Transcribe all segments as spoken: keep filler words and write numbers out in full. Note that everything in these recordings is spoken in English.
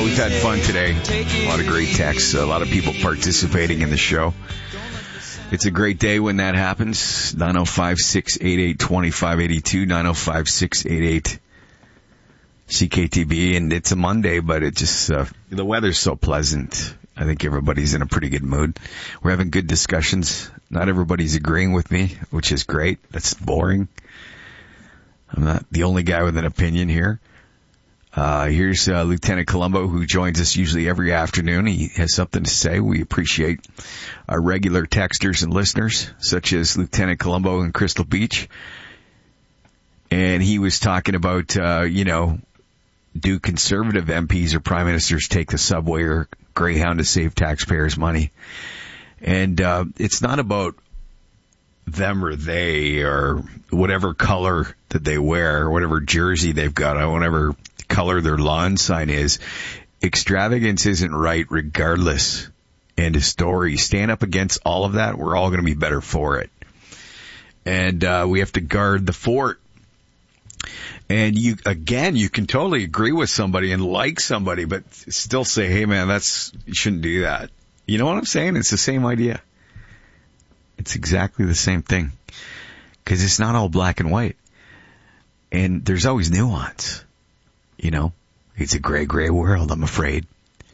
we've had fun today. A lot of great texts, a lot of people participating in the show. It's a great day when that happens. nine oh five, six eight eight, two five eight two, nine oh five, six eight eight, C K T B. And it's a Monday, but it just, uh, the weather's so pleasant. I think everybody's in a pretty good mood. We're having good discussions. Not everybody's agreeing with me, which is great. That's boring. I'm not the only guy with an opinion here. Uh, here's uh, Lieutenant Colombo, who joins us usually every afternoon. He has something to say. We appreciate our regular texters and listeners, such as Lieutenant Colombo in Crystal Beach. And he was talking about, uh, you know, do conservative M Ps or prime ministers take the subway or Greyhound to save taxpayers' money? And uh, it's not about them or they or whatever color that they wear or whatever jersey they've got on, whatever color their lawn sign is. Extravagance isn't right regardless. End of story. Stand up against all of that. We're all going to be better for it. And uh, we have to guard the fort. And you, again, you can totally agree with somebody and like somebody, but still say, hey man, that's, you shouldn't do that. You know what I'm saying? It's the same idea. It's exactly the same thing. Because it's not all black and white. And there's always nuance. You know, it's a gray, gray world, I'm afraid.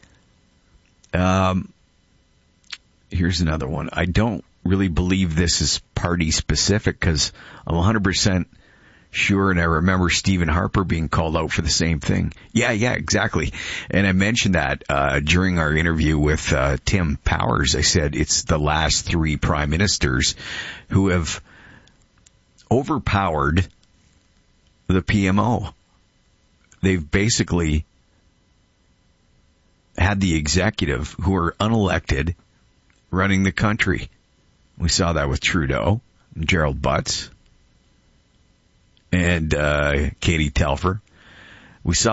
Um, here's another one. I don't really believe this is party specific because I'm one hundred percent sure, and I remember Stephen Harper being called out for the same thing. Yeah, yeah, exactly. And I mentioned that uh during our interview with uh Tim Powers. I said it's the last three prime ministers who have overpowered the P M O. They've basically had the executive, who are unelected, running the country. We saw that with Trudeau, and Gerald Butts, and uh Katie Telfer. We saw